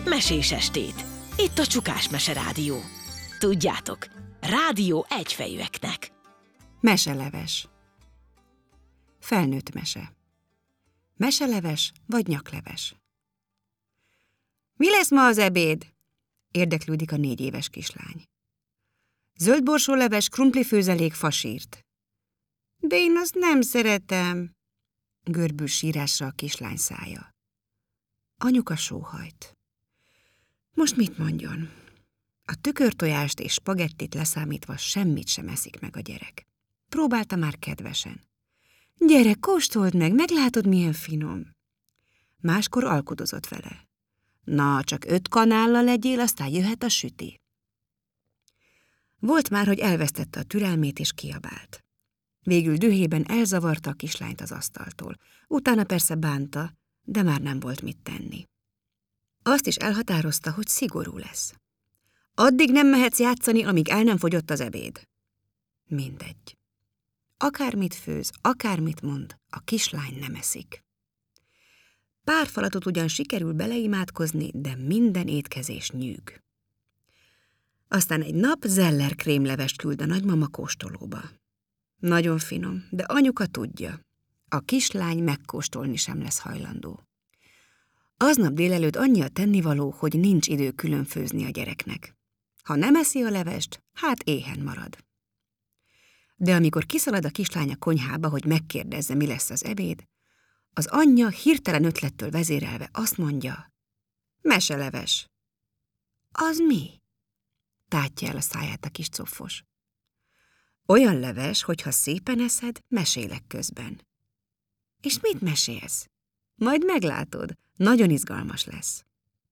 Mesés estét! Itt a Csukás Mese Rádió. Tudjátok, rádió egyfejűeknek. Meseleves. Felnőtt mese. Meseleves vagy nyakleves? Mi lesz ma az ebéd? Érdeklődik a 4 éves kislány. Zöldborsóleves, krumplifőzelék, fasírt. De én azt nem szeretem, görbül sírásra a kislány szája. Anyuka sóhajt. Most mit mondjon? A tükörtojást és spagettit leszámítva semmit sem eszik meg a gyerek. Próbálta már kedvesen. Gyere, kóstold meg, meglátod, milyen finom. Máskor alkudozott vele. Na, csak 5 kanállal legyél, aztán jöhet a süti. Volt már, hogy elvesztette a türelmét és kiabált. Végül dühében elzavarta a kislányt az asztaltól. Utána persze bánta, de már nem volt mit tenni. Azt is elhatározta, hogy szigorú lesz. Addig nem mehetsz játszani, amíg el nem fogyott az ebéd. Mindegy. Akármit főz, akármit mond, a kislány nem eszik. Pár falatot ugyan sikerül beleimádkozni, de minden étkezés nyűg. Aztán egy nap Zeller krémlevest küld a nagymama kóstolóba. Nagyon finom, de anyuka tudja. A kislány megkóstolni sem lesz hajlandó. Aznap délelőtt annyi a tennivaló, hogy nincs idő külön főzni a gyereknek. Ha nem eszi a levest, hát éhen marad. De amikor kiszalad a kislány a konyhába, hogy megkérdezze, mi lesz az ebéd, az anyja hirtelen ötlettől vezérelve azt mondja, meseleves. Az mi? Tátja el a száját a kis cofos. Olyan leves, hogy ha szépen eszed, mesélek közben. És mit mesélsz? Majd meglátod, nagyon izgalmas lesz.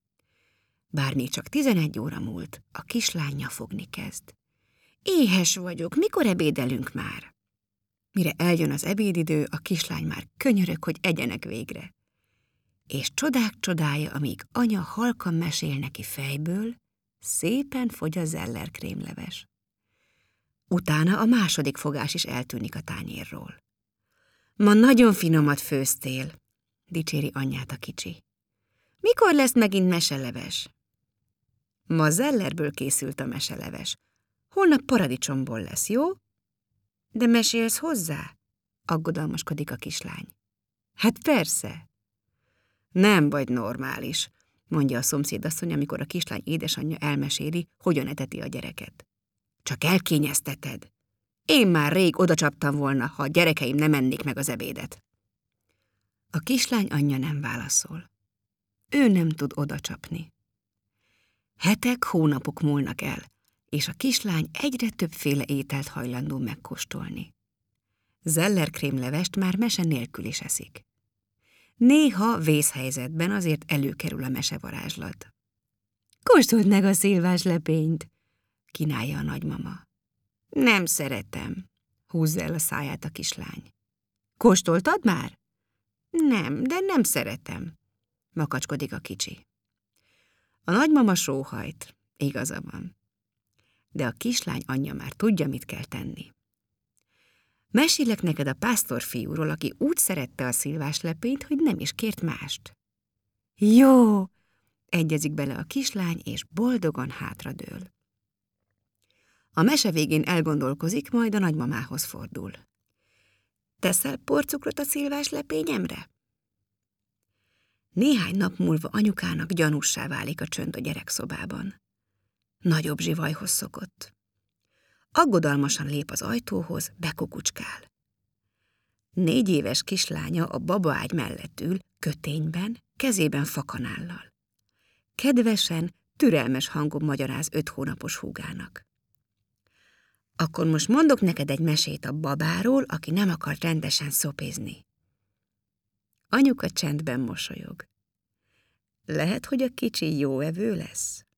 Bár még csak 11 óra múlt, a kislány nyafogni kezd. Éhes vagyok, mikor ebédelünk már? Mire eljön az ebédidő, a kislány már könyörög, hogy egyenek végre. És csodák csodája, amíg anya halkan mesél neki fejből, szépen fogy a Zeller krémleves. Utána a második fogás is eltűnik a tányérról. Ma nagyon finomat főztél, dicséri anyját a kicsi. Mikor lesz megint meseleves? Ma Zellerből készült a meseleves. Holnap paradicsomból lesz, jó? De mesélsz hozzá? Aggodalmaskodik a kislány. Hát persze. Nem vagy normális, mondja a szomszédasszony, amikor a kislány édesanyja elmeséli, hogyan eteti a gyereket. Csak elkényezteted. Én már rég odacsaptam volna, ha a gyerekeim nem ennék meg az ebédet. A kislány anyja nem válaszol. Ő nem tud odacsapni. Hetek, hónapok múlnak el, és a kislány egyre többféle ételt hajlandó megkóstolni. Zeller krémlevest már mese nélkül is eszik. Néha vészhelyzetben azért előkerül a mesevarázslat. Kóstold meg a szilváslepényt, kínálja a nagymama. Nem szeretem, húzza el a száját a kislány. Kóstoltad már? Nem, de nem szeretem, makacskodik a kicsi. A nagymama sóhajt, igaza van. De a kislány anyja már tudja, mit kell tenni. Mesélek neked a pásztorfiúról, aki úgy szerette a szilváslepényt, hogy nem is kért mást. Jó, egyezik bele a kislány, és boldogan hátradől. A mese végén elgondolkozik, majd a nagymamához fordul. Teszel porcukrot a szilváslepényemre? Néhány nap múlva anyukának gyanússá válik a csönd a gyerekszobában. Nagyobb zsivajhoz szokott. Aggodalmasan lép az ajtóhoz, bekukucskál. 4 éves kislánya a babaágy mellett ül, kötényben, kezében fakanállal. Kedvesen, türelmes hangon magyaráz 5 hónapos húgának. Akkor most mondok neked egy mesét a babáról, aki nem akar rendesen szopézni. Anyuka csendben mosolyog. Lehet, hogy a kicsi jó evő lesz?